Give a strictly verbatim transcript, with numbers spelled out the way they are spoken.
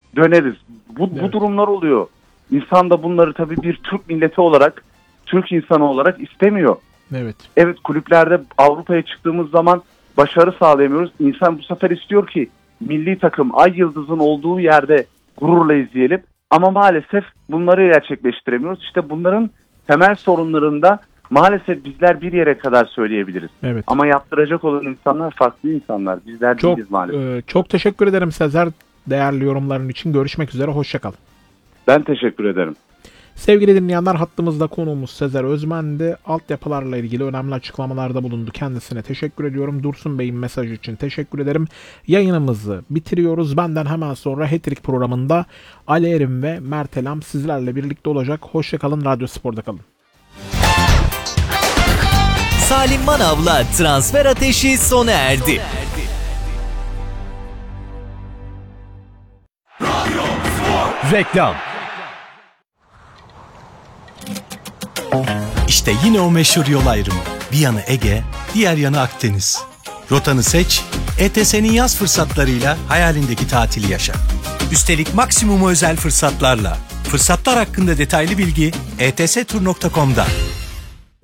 döneriz. Bu, Evet. bu durumlar oluyor. İnsan da bunları tabii bir Türk milleti olarak, Türk insanı olarak istemiyor. Evet. Evet, kulüplerde Avrupa'ya çıktığımız zaman başarı sağlayamıyoruz. İnsan bu sefer istiyor ki milli takım ay yıldızın olduğu yerde gururla izleyelim. Ama maalesef bunları gerçekleştiremiyoruz. İşte bunların temel sorunlarında maalesef bizler bir yere kadar söyleyebiliriz. Evet. Ama yaptıracak olan insanlar farklı insanlar. Bizler Çok değiliz maalesef. e, çok teşekkür ederim Sezer, değerli yorumların için. Görüşmek üzere. Hoşça kal. Ben teşekkür ederim. Sevgili dinleyenler, hattımızda konuğumuz Sezer Özmen'di. Altyapılarla ilgili önemli açıklamalarda bulundu. Kendisine teşekkür ediyorum. Dursun Bey'in mesajı için teşekkür ederim. Yayınımızı bitiriyoruz. Benden hemen sonra Hat-Trick programında Ali Erim ve Mert Elam sizlerle birlikte olacak. Hoşça kalın. Radyo Spor'da kalın. Salim Manav'la Transfer Ateşi sona erdi. Reklam. İşte yine o meşhur yol ayrımı. Bir yanı Ege, diğer yanı Akdeniz. Rotanı seç, E T S'nin yaz fırsatlarıyla hayalindeki tatili yaşa. Üstelik maksimum özel fırsatlarla. Fırsatlar hakkında detaylı bilgi e t s tur nokta com'da.